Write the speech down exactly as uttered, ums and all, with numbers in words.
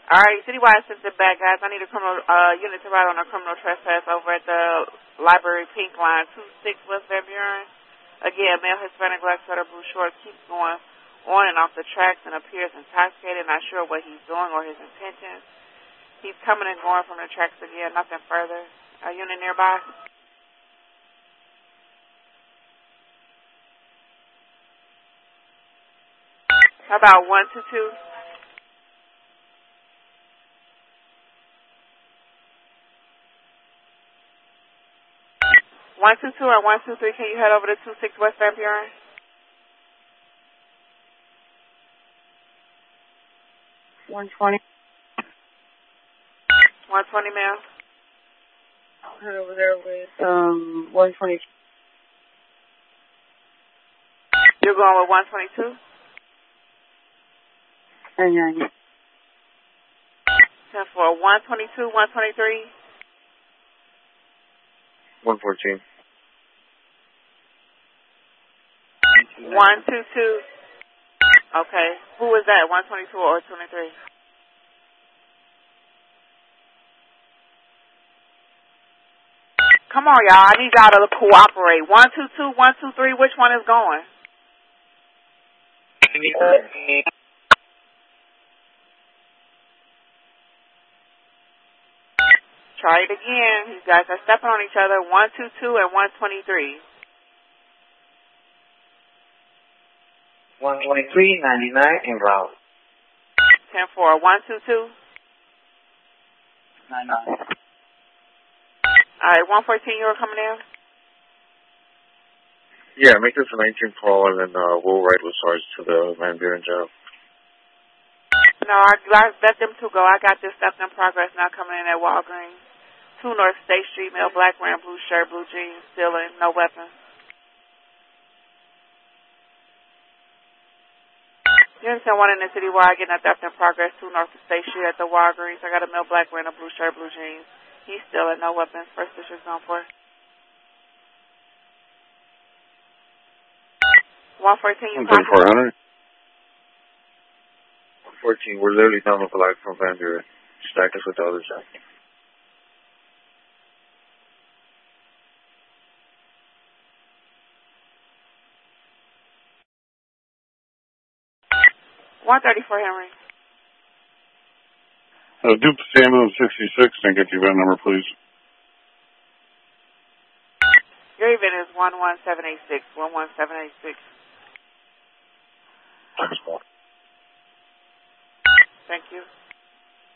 All right, citywide assistant back, guys. I need a criminal uh, unit to ride on a criminal trespass over at the library pink line, two six West Van Buren. Again, male Hispanic, black sweater, blue shorts, keeps going on and off the tracks and appears intoxicated, not sure what he's doing or his intentions. He's coming and going from the tracks again, nothing further. A unit nearby? How about one two two? one two two or one two three, can you head over to two six West Van Buren? one twenty. one twenty, ma'am. Head over there with um one twenty. You're going with one twenty-two? And then ten four, one twenty-two, one twenty-three? one fourteen. one two two. Okay. Who was that, one twenty-two or twenty-three? Come on, y'all. I need y'all to cooperate. one two two, one two three, which one is going? Try it again. You guys are stepping on each other. one two two and one twenty-three. one twenty-three, ninety-nine, en route. ten four, one two two. ninety-nine. All right, one fourteen, you were coming in? Yeah, make this a nineteen call, and then uh, we'll ride with Sarge to the Van Buren jail. No, I, I let them two go. I got this stuff in progress now coming in at Walgreens. two North State Street, male, black, wearing blue shirt, blue jeans, stealing, no weapons. You understand one in the city wide getting a theft in progress, two North State Street at the Walgreens. I got a male, black, wearing a blue shirt, blue jeans. He's stealing, no weapons. First district's on for. one fourteen, you copy? four hundred. one fourteen, we're literally down the block from Van Buren. Stack us with the other side. one thirty-four, Henry. Uh, Duke ambulance sixty-six, and get your van number, please. Your event is one one seven eight six, one one seven eight six. Thank you.